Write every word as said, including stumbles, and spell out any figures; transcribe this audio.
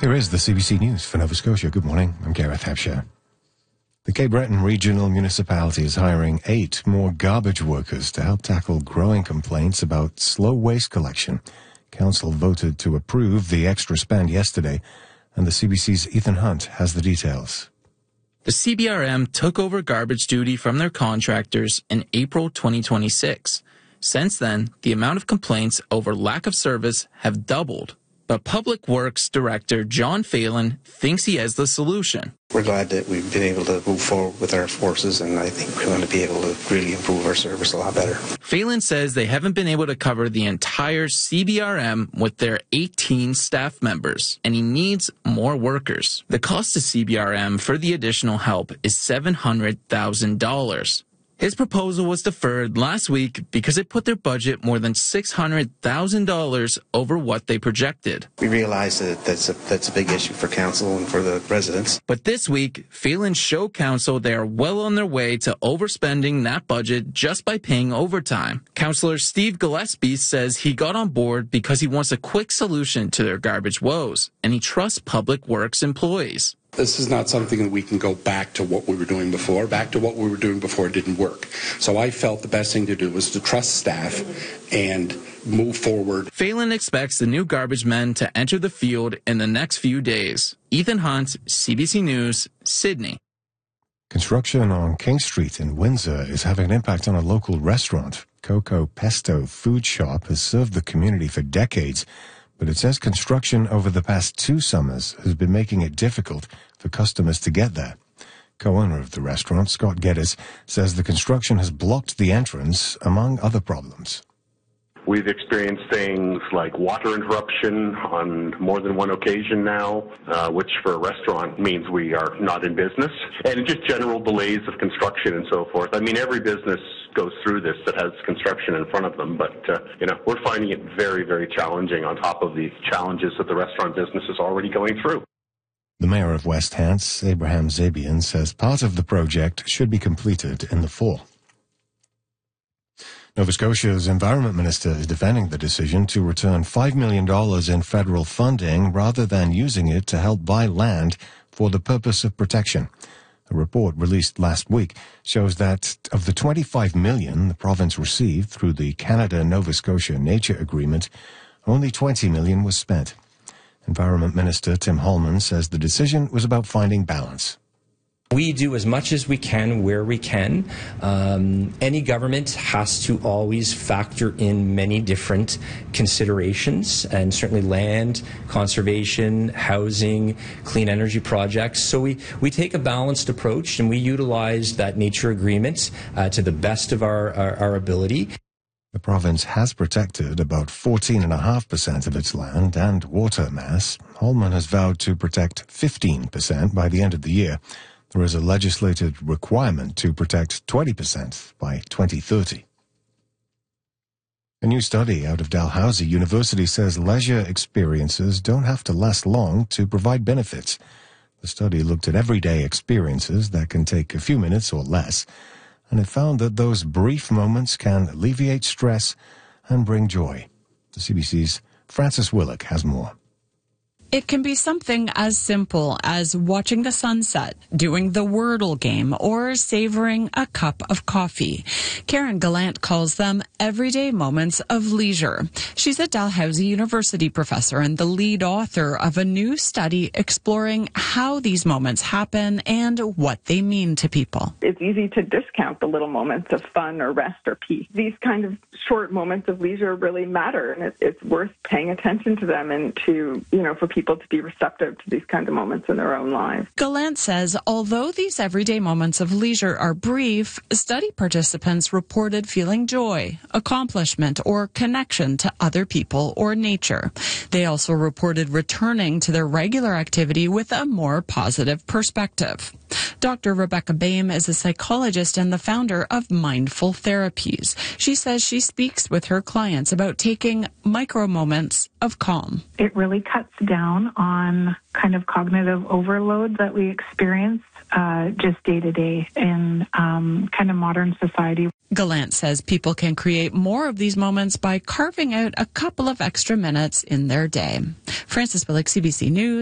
Here is the C B C News for Nova Scotia. Good morning. I'm Gareth Hampshire. The Cape Breton Regional Municipality is hiring eight more garbage workers to help tackle growing complaints about slow waste collection. Council voted to approve the extra spend yesterday, and the C B C's Ethan Hunt has the details. The C B R M took over garbage duty from their contractors in April twenty twenty-six. Since then, the amount of complaints over lack of service have doubled. But Public Works Director John Phelan thinks he has the solution. We're glad that we've been able to move forward with our forces, and I think we're going to be able to really improve our service a lot better. Phelan says they haven't been able to cover the entire C B R M with their eighteen staff members, and he needs more workers. The cost to C B R M for the additional help is seven hundred thousand dollars. His proposal was deferred last week because it put their budget more than six hundred thousand dollars over what they projected. We realize that that's a, that's a big issue for council and for the residents. But this week, Phelan showed council they are well on their way to overspending that budget just by paying overtime. Councillor Steve Gillespie says he got on board because he wants a quick solution to their garbage woes, and he trusts Public Works employees. This is not something that we can go back to what we were doing before. Back to what we were doing before didn't work. So I felt the best thing to do was to trust staff and move forward. Phelan expects the new garbage men to enter the field in the next few days. Ethan Hunt, C B C News, Sydney. Construction on King Street in Windsor is having an impact on a local restaurant. Coco Pesto Food Shop has served the community for decades, but it says construction over the past two summers has been making it difficult for customers to get there. Co-owner of the restaurant, Scott Geddes, says the construction has blocked the entrance, among other problems. We've experienced things like water interruption on more than one occasion now, uh, which for a restaurant means we are not in business, and just general delays of construction and so forth. I mean, every business goes through this that has construction in front of them, but, uh, you know, we're finding it very, very challenging on top of the challenges that the restaurant business is already going through. The mayor of West Hants, Abraham Zabian, says part of the project should be completed in the fall. Nova Scotia's Environment Minister is defending the decision to return five million dollars in federal funding rather than using it to help buy land for the purpose of protection. A report released last week shows that of the twenty-five million dollars the province received through the Canada-Nova Scotia Nature Agreement, only twenty million dollars was spent. Environment Minister Tim Holman says the decision was about finding balance. We do as much as we can where we can. Um, any government has to always factor in many different considerations, and certainly land, conservation, housing, clean energy projects. So we, we take a balanced approach, and we utilize that nature agreement uh, to the best of our, our, our ability. The province has protected about fourteen point five percent of its land and water mass. Holman has vowed to protect fifteen percent by the end of the year. There is a legislated requirement to protect twenty percent by twenty thirty. A new study out of Dalhousie University says leisure experiences don't have to last long to provide benefits. The study looked at everyday experiences that can take a few minutes or less, and it found that those brief moments can alleviate stress and bring joy. The C B C's Francis Willock has more. It can be something as simple as watching the sunset, doing the Wordle game, or savoring a cup of coffee. Karen Gallant calls them everyday moments of leisure. She's a Dalhousie University professor and the lead author of a new study exploring how these moments happen and what they mean to people. It's easy to discount the little moments of fun or rest or peace. These kind of short moments of leisure really matter, and it, it's worth paying attention to them and to, you know, for people to be receptive to these kinds of moments in their own lives. Gallant says although these everyday moments of leisure are brief, study participants reported feeling joy, accomplishment, or connection to other people or nature. They also reported returning to their regular activity with a more positive perspective. Doctor Rebecca Boehm is a psychologist and the founder of Mindful Therapies. She says she speaks with her clients about taking micro moments of calm. It really cuts down on kind of cognitive overload that we experience uh, just day to day in um, kind of modern society. Gallant says people can create more of these moments by carving out a couple of extra minutes in their day. Francis Willick, C B C News.